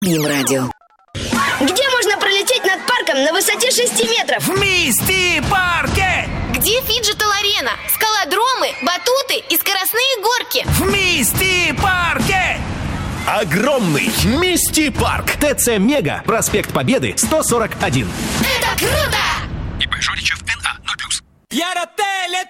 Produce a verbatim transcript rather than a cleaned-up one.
Им радио. Где можно пролететь над парком на высоте шести метров? В Мисти-парке! Где фиджитал-арена, скалодромы, батуты и скоростные горки? В Мисти-парке! Огромный Мисти-парк. ТЦ Мега, проспект Победы, сто сорок один. Это круто! И Б. Жоричев, Н А, ноль плюс. Я